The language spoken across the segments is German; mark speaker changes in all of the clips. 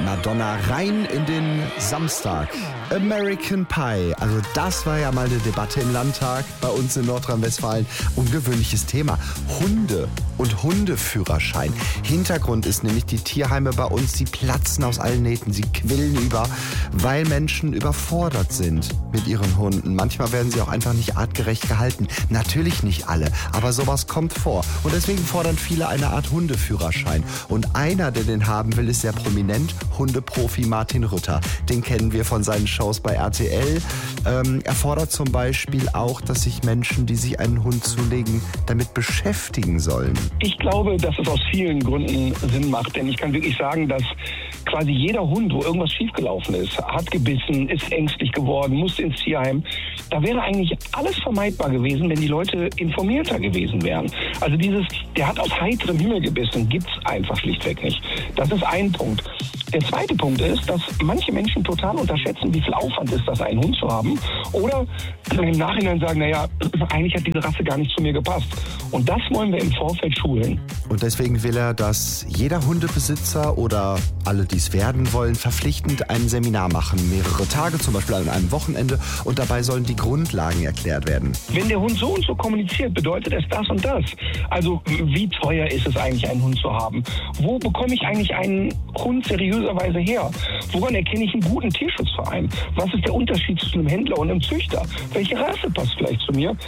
Speaker 1: Madonna rein in den Samstag. American Pie, also das war ja mal eine Debatte im Landtag bei uns in Nordrhein-Westfalen. Ungewöhnliches Thema. Hunde und Hundeführerschein. Hintergrund ist nämlich, die Tierheime bei uns, die platzen aus allen Nähten, sie quillen über, weil Menschen überfordert sind mit ihren Hunden. Manchmal werden sie auch einfach nicht artgerecht gehalten. Natürlich nicht alle, aber sowas kommt vor. Und deswegen fordern viele eine Art Hundeführerschein. Und einer, der den haben will, ist sehr prominent, Hundeprofi Martin Rütter. Den kennen wir von seinen Shows bei RTL. Er fordert zum Beispiel auch, dass sich Menschen, die sich einen Hund zulegen, damit beschäftigen sollen.
Speaker 2: Ich glaube, dass es aus vielen Gründen Sinn macht, denn ich kann wirklich sagen, dass quasi jeder Hund, wo irgendwas schiefgelaufen ist, hat gebissen, ist ängstlich geworden, musste ins Tierheim. Da wäre eigentlich alles vermeidbar gewesen, wenn die Leute informierter gewesen wären. Also der hat aus heiterem Himmel gebissen, gibt's einfach schlichtweg nicht. Das ist ein Punkt. Der zweite Punkt ist, dass manche Menschen total unterschätzen, wie viel Aufwand ist das, einen Hund zu haben. Oder im Nachhinein sagen, naja, eigentlich hat diese Rasse gar nicht zu mir gepasst. Und das wollen wir im Vorfeld schulen.
Speaker 1: Und deswegen will er, dass jeder Hundebesitzer oder alle, die es werden wollen, verpflichtend ein Seminar machen. Mehrere Tage, zum Beispiel an einem Wochenende. Und dabei sollen die Grundlagen erklärt werden.
Speaker 2: Wenn der Hund so und so kommuniziert, bedeutet es das und das. Also wie teuer ist es eigentlich, einen Hund zu haben? Wo bekomme ich eigentlich einen Hund seriöserweise her? Woran erkenne ich einen guten Tierschutzverein? Was ist der Unterschied zwischen einem Händler und einem Züchter? Welche Rasse passt vielleicht zu mir?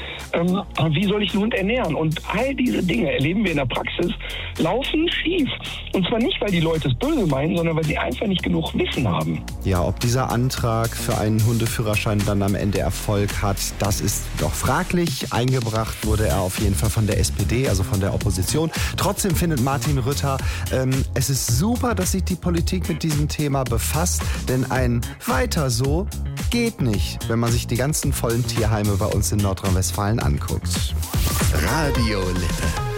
Speaker 2: Wie soll ich einen Hund ernähren? Und all diese Dinge erleben wir in der Praxis, laufen schief. Und zwar nicht, weil die Leute es böse meinen, sondern weil sie einfach nicht genug Wissen haben.
Speaker 1: Ja, ob dieser Antrag für einen Hundeführerschein dann am Ende Erfolg hat, das ist doch fraglich. Eingebracht wurde er auf jeden Fall von der SPD, also von der Opposition. Trotzdem findet Martin Rütter, es ist super, dass sich die Politik mit diesem Thema befasst, denn ein weiter so geht nicht, wenn man sich die ganzen vollen Tierheime bei uns in Nordrhein-Westfalen anguckt.
Speaker 3: Radio Lippe.